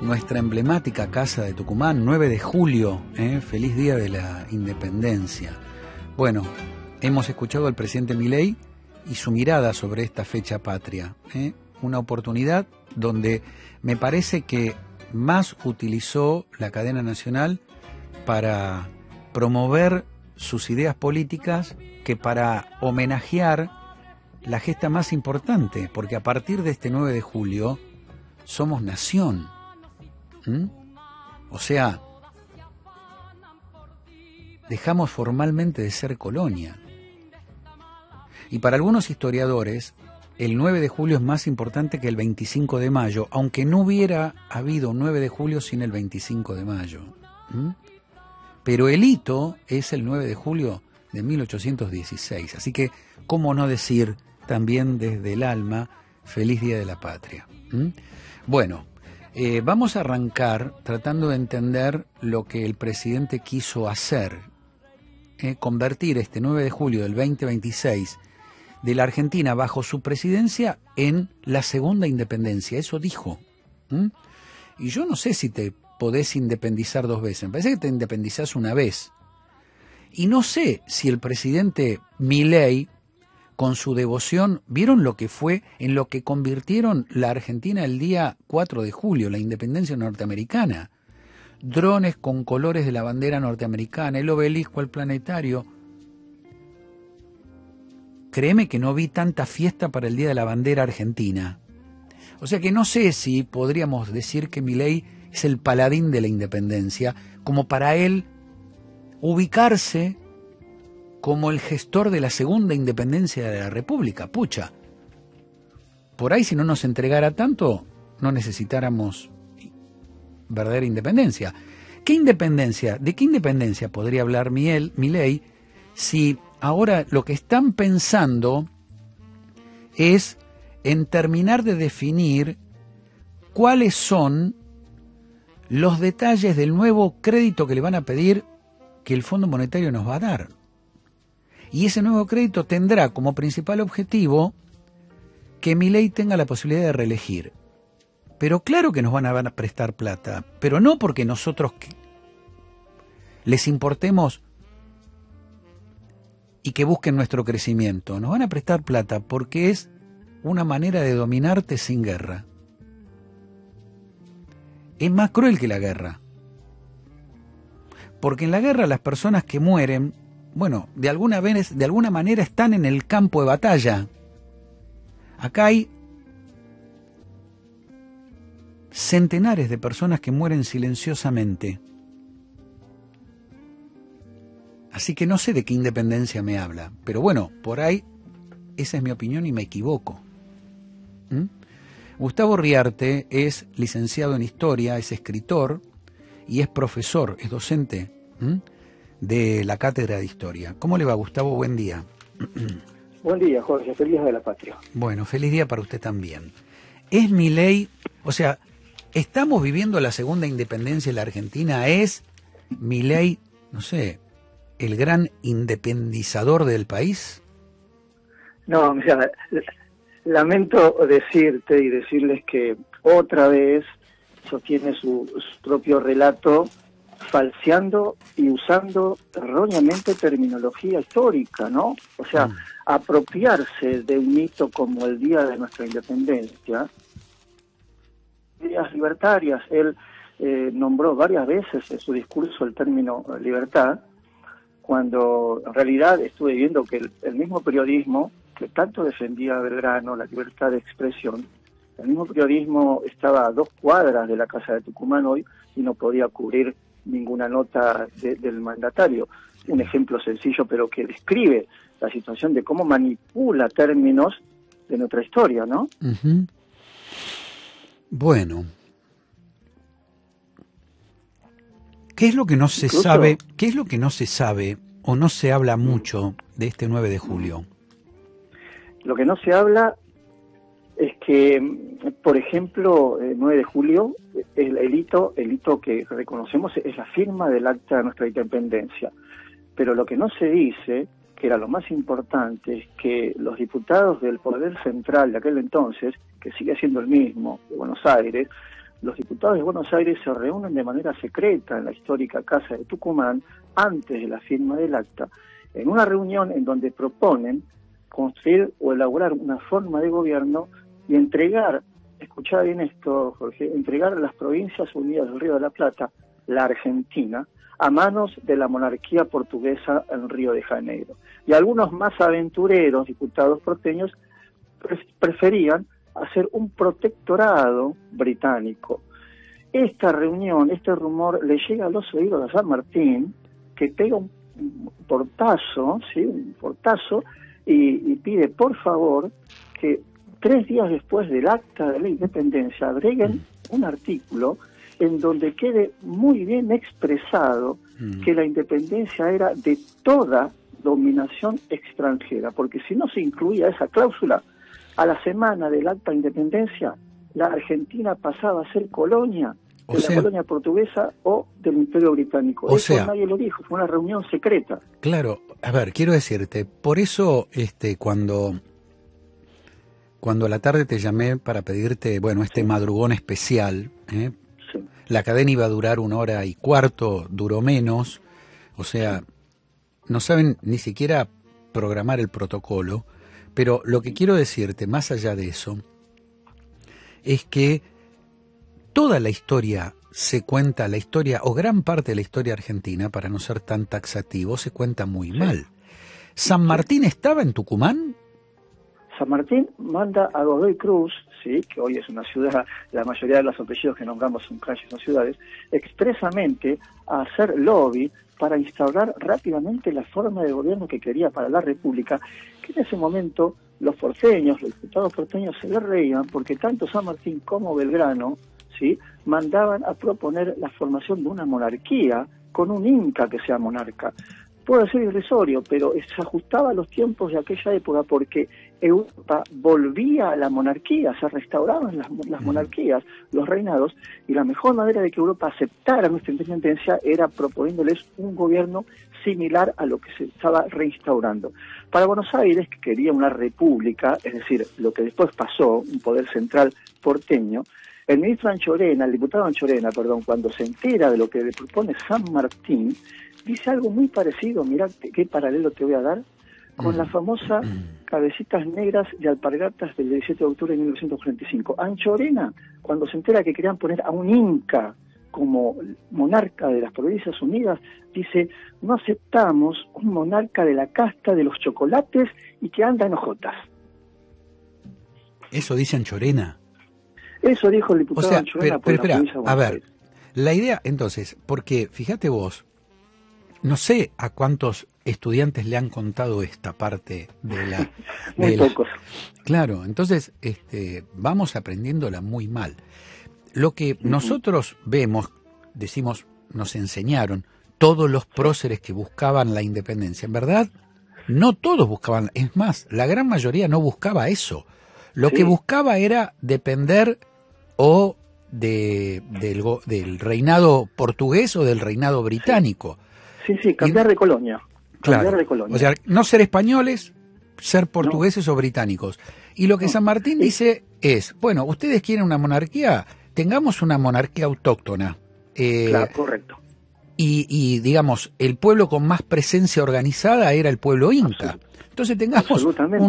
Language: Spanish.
nuestra emblemática casa de Tucumán, 9 de julio, feliz día de la independencia. Bueno, hemos escuchado al presidente Milei y su mirada sobre esta fecha patria, una oportunidad donde me parece que más utilizó la cadena nacional para promover sus ideas políticas que para homenajear la gesta más importante, porque a partir de este 9 de julio somos nación. O sea, dejamos formalmente de ser colonia. Y para algunos historiadores, el 9 de julio es más importante que el 25 de mayo, aunque no hubiera habido un 9 de julio sin el 25 de mayo. Pero el hito es el 9 de julio de 1816. Así que, ¿cómo no decir también desde el alma, feliz Día de la Patria? Bueno, vamos a arrancar tratando de entender lo que el presidente quiso hacer, convertir este 9 de julio del 2026 de la Argentina bajo su presidencia en la segunda independencia. Eso dijo. Y yo no sé si te podés independizar dos veces. Me parece que te independizás una vez. Y no sé si el presidente Milei, con su devoción, vieron lo que fue en lo que convirtieron la Argentina el día 4 de julio, la independencia norteamericana. Drones con colores de la bandera norteamericana, el obelisco, el planetario. Créeme que no vi tanta fiesta para el Día de la Bandera Argentina. O sea que no sé si podríamos decir que Milei es el paladín de la independencia, como para él ubicarse como el gestor de la segunda independencia de la República. Pucha, por ahí si no nos entregara tanto, no necesitáramos verdadera independencia. ¿Qué independencia? ¿De qué independencia podría hablar Milei si ahora lo que están pensando es en terminar de definir cuáles son los detalles del nuevo crédito que le van a pedir que el Fondo Monetario nos va a dar? Y ese nuevo crédito tendrá como principal objetivo que Milei tenga la posibilidad de reelegir. Pero claro que nos van a prestar plata, pero no porque nosotros les importemos y que busquen nuestro crecimiento. Nos van a prestar plata porque es una manera de dominarte sin guerra. Es más cruel que la guerra. Porque en la guerra las personas que mueren, bueno, de alguna manera están en el campo de batalla. Acá hay centenares de personas que mueren silenciosamente. Así que no sé de qué independencia me habla. Pero bueno, por ahí esa es mi opinión y me equivoco. Gustavo Riarte es licenciado en Historia, es escritor y es profesor, es docente de la Cátedra de Historia. ¿Cómo le va, Gustavo? Buen día. Buen día, Jorge. Feliz Día de la Patria. Bueno, feliz día para usted también. ¿Es Milei, o sea, estamos viviendo la segunda independencia de la Argentina? ¿Es Milei, no sé, el gran independizador del país? No, mira, lamento decirte y decirles que otra vez sostiene su propio relato falseando y usando erróneamente terminología histórica, ¿no? O sea, apropiarse de un hito como el Día de nuestra Independencia, ideas libertarias. Él nombró varias veces en su discurso el término libertad, cuando en realidad estuve viendo que el mismo periodismo que tanto defendía a Belgrano, la libertad de expresión, el mismo periodismo estaba a 2 cuadras de la Casa de Tucumán hoy y no podía cubrir ninguna nota del mandatario. Un ejemplo sencillo, pero que describe la situación de cómo manipula términos de nuestra historia, ¿no? Bueno, ¿qué es lo que no se sabe? ¿Qué es lo que no se sabe o no se habla mucho de este 9 de julio? Lo que no se habla es que, por ejemplo, 9 de julio, el hito que reconocemos es la firma del acta de nuestra independencia. Pero lo que no se dice, que era lo más importante, es que los diputados del Poder Central de aquel entonces, que sigue siendo el mismo, de Buenos Aires, los diputados de Buenos Aires se reúnen de manera secreta en la histórica Casa de Tucumán antes de la firma del acta, en una reunión en donde proponen construir o elaborar una forma de gobierno y entregar, escuchá bien esto, Jorge, entregar a las Provincias Unidas del Río de la Plata, la Argentina, a manos de la monarquía portuguesa en Río de Janeiro. Y algunos más aventureros, diputados porteños, preferían hacer un protectorado británico. Esta reunión, este rumor, le llega a los oídos a San Martín, que pega un portazo, ¿sí? Un portazo, y pide por favor que 3 días después del acta de la independencia agreguen un artículo en donde quede muy bien expresado que la independencia era de toda dominación extranjera, porque si no se incluía esa cláusula, a la semana del acta de independencia, la Argentina pasaba a ser colonia de la colonia portuguesa o del Imperio Británico. Eso nadie lo dijo, fue una reunión secreta. Claro, a ver, quiero decirte, por eso cuando a la tarde te llamé para pedirte, bueno, este madrugón especial, sí. La cadena iba a durar 1 hora y cuarto, duró menos, o sea, no saben ni siquiera programar el protocolo, pero lo que quiero decirte, más allá de eso, es que toda la historia se cuenta, la historia, o gran parte de la historia argentina, para no ser tan taxativo, se cuenta muy mal. ¿San Martín estaba en Tucumán? San Martín manda a Godoy Cruz, sí, que hoy es una ciudad, la mayoría de los apellidos que nombramos son calles, son ciudades, expresamente a hacer lobby para instaurar rápidamente la forma de gobierno que quería para la República, que en ese momento los porteños, los diputados porteños se le reían porque tanto San Martín como Belgrano, ¿sí?, mandaban a proponer la formación de una monarquía con un inca que sea monarca. Puede ser irrisorio, pero se ajustaba a los tiempos de aquella época porque Europa volvía a la monarquía, se restauraban las monarquías, los reinados, y la mejor manera de que Europa aceptara nuestra independencia era proponiéndoles un gobierno similar a lo que se estaba reinstaurando. Para Buenos Aires, que quería una república, es decir, lo que después pasó, un poder central porteño, el ministro Anchorena, el diputado Anchorena, cuando se entera de lo que le propone San Martín, dice algo muy parecido, mirá qué paralelo te voy a dar, con la famosa Cabecitas Negras de Alpargatas del 17 de octubre de 1945. Anchorena, cuando se entera que querían poner a un inca como monarca de las Provincias Unidas, dice, no aceptamos un monarca de la casta de los chocolates y que anda en hojotas. Eso dice Anchorena. Eso dijo el diputado Anchorena. Pero espera, a ver, la idea entonces, porque fíjate vos, no sé a cuántos estudiantes le han contado esta parte de la... Muy pocos. Claro, entonces vamos aprendiéndola muy mal. Lo que nosotros vemos, decimos, nos enseñaron, todos los próceres que buscaban la independencia, en verdad, no todos buscaban, es más, la gran mayoría no buscaba eso. Lo que buscaba era depender o del reinado portugués o del reinado británico. Sí, cambiar de colonia. Claro, cambiar de colonia. O sea, no ser españoles, ser portugueses o británicos. Y lo que San Martín dice es, bueno, ustedes quieren una monarquía, tengamos una monarquía autóctona. Claro, correcto. Y digamos, el pueblo con más presencia organizada era el pueblo inca. Entonces tengamos